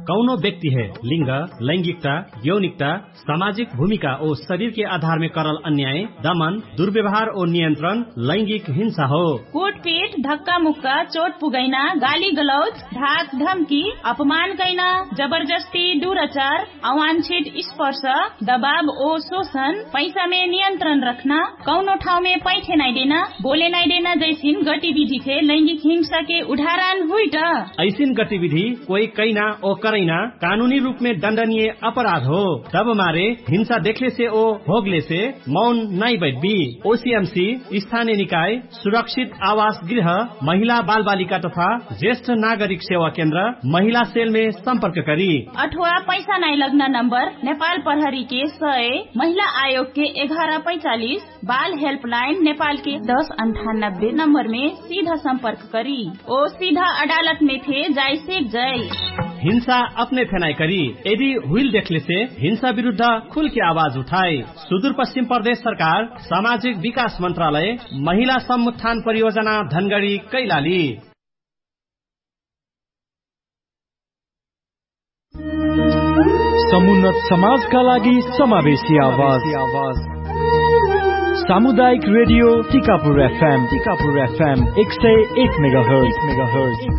कौनो व्यक्ति है लिंग, लैंगिकता, यौनिकता, सामाजिक भूमिका और शरीर के आधार में करल अन्याय, दमन, दुर्व्यवहार और नियंत्रण लैंगिक हिंसा हो। कुटपीट, धक्का मुक्का, चोट पुगैना, गाली गलौज, धाक धमकी, अपमान कैना, जबरदस्ती, दुराचार, अवांछित स्पर्श, दबाव और शोषण, पैसा में नियंत्रण रखना, कौनो ठाव में पैठे नहीं देना, बोले नहीं देना जैसी गतिविधि थे लैंगिक हिंसा के उदाहरण हुई। ऐसी गतिविधि कोई कैना और करैना कानूनी रूप में दंडनीय अपराध हो। तब मारे हिंसा देखले से ओ भोगले से मौन नहीं बैठबी। ओसीएमसी, स्थानीय निकाय, सुरक्षित आवास गृह, महिला बाल बालिका तथा ज्येष्ठ नागरिक सेवा केंद्र, महिला सेल में संपर्क करी। अथवा पैसा नहीं लगना नंबर नेपाल प्रहरी के 100, महिला आयोग के 1145, बाल हेल्पलाइन नेपाल के 1098 नंबर में सीधा संपर्क करी। ओ सीधा अदालत में थे जाय से जय। हिंसा अपने फेनाई करी। यदि हुइल देखले से हिंसा विरुद्ध खुल के आवाज उठाए। सुदूर पश्चिम प्रदेश सरकार, सामाजिक विकास मंत्रालय, महिला समुत्थान परियोजना धनगढ़ी कैलाली। समुन्नत समाजका लागि समावेशी आवाज। सामुदायिक रेडियो टिकापुर FM 101 मेगाहर्ज।